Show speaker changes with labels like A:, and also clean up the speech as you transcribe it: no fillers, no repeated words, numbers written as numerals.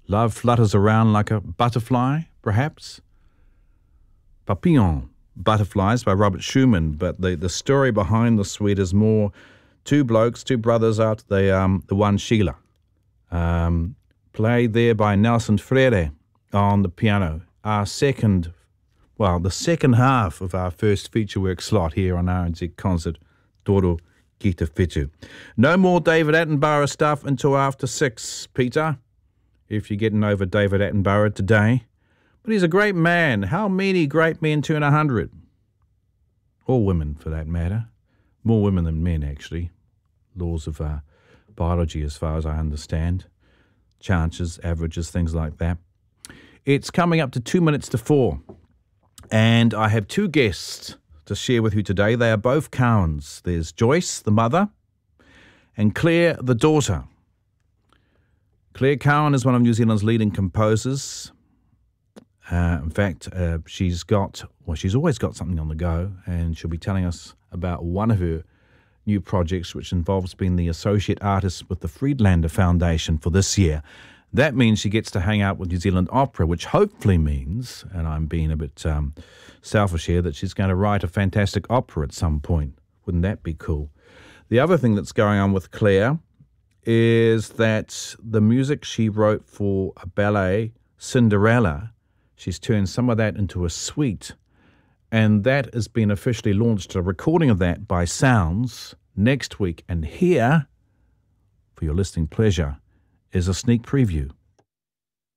A: Love flutters around like a butterfly, perhaps. Papillon, Butterflies by Robert Schumann, but the story behind the suite is more two blokes, two brothers out the one Sheila. Played there by Nelson Freire on the piano. The second half of our first feature work slot here on RNZ Concert, Toro Kita Fitu. No more David Attenborough stuff until after 6, Peter, if you're getting over David Attenborough today. But he's a great man. How many great men turn 100? All women, for that matter. More women than men, actually. Laws of biology, as far as I understand. Chances, averages, things like that. It's coming up to 2 minutes to 4. And I have two guests to share with you today. They are both Cowans. There's Joyce, the mother, and Claire, the daughter. Claire Cowan is one of New Zealand's leading composers. In fact, she's always got something on the go, and she'll be telling us about one of her new projects, which involves being the associate artist with the Friedlander Foundation for this year. That means she gets to hang out with New Zealand Opera, which hopefully means, and I'm being a bit selfish here, that she's going to write a fantastic opera at some point. Wouldn't that be cool? The other thing that's going on with Claire is that the music she wrote for a ballet, Cinderella, she's turned some of that into a suite, and that has been officially launched, a recording of that by Sounds next week. And here, for your listening pleasure, is a sneak preview.